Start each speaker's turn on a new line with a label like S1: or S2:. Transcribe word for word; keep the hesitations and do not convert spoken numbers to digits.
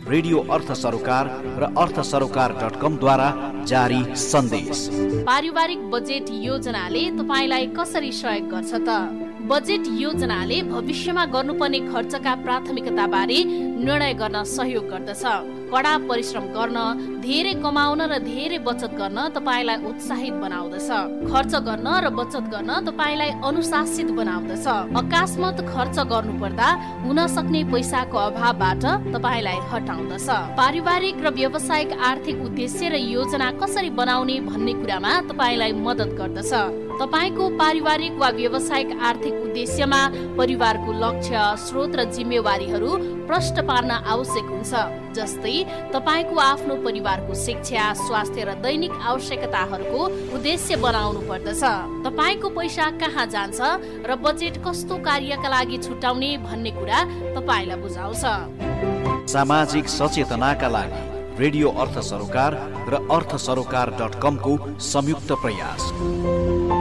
S1: Radio अर्थ सरोकार र अर्थ सरोकार डट कम द्वारा जारी सन्देश।
S2: पारिवारिक बजेट योजनाले तपाईलाई कसरी सहयोग गर्छ त? बजेट योजनाले भविष्यमा गर्नुपर्ने खर्चका प्राथमिकताबारे निर्णय गर्न सहयोग गर्दछ। कडा परिश्रम गर्न, धेरै कमाउन र धेरै बचत गर्न तपाईलाई उत्साहित बनाउँदछ। खर्च गर्न र बचत गर्न तपाईलाई अनुशासित बनाउँदछ। अकस्मात खर्च गर्नुपर्दा हुन सक्ने पैसाको अभावबाट तपाईलाई हटाउँदछ। पारिवारिक र व्यावसायिक आर्थिक उद्देश्य र योजना कसरी बनाउने भन्ने कुरामा तपाईलाई मद्दत गर्दछ। तपाईको पारिवारिक वा व्यावसायिक आर्थिक उद्देश्यमा परिवारको लक्ष्य, स्रोत र जिम्मेवारीहरू प्रष्ट पार्न आवश्यक हुन्छ। जस्तै तपाईको आफ्नो परिवारको शिक्षा, स्वास्थ्य र दैनिक आवश्यकताहरूको उद्देश्य बनाउनु पर्दछ। तपाईको पैसा कहाँ जान्छ र बजेट कस्तो कार्यका लागि छुटाउने भन्ने कुरा तपाईलाई बुझाउँछ।
S1: सामाजिक सचेतनाका लागि रेडियो अर्थ सरोकार र अर्थ सरोकार डट कम को संयुक्त प्रयास।